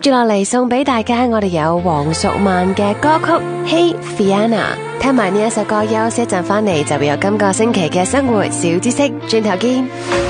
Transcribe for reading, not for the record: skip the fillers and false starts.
住落嚟送俾大家，我哋有黃淑蔓嘅歌曲《Hey Fiona》，聽埋呢一首歌休息一陣，翻嚟就會有今個星期嘅生活小知識，轉頭見。